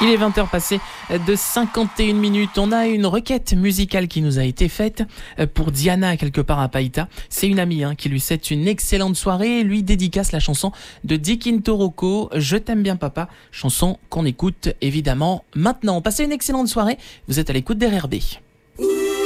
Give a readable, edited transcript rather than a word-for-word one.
Il est 20h passé de 51 minutes. On a une requête musicale qui nous a été faite pour Diana, quelque part à Païta. C'est une amie qui lui souhaite une excellente soirée et lui dédicace la chanson de Dikinto Rocco, Je t'aime bien papa, chanson qu'on écoute évidemment maintenant. Passez une excellente soirée, vous êtes à l'écoute d'RRB.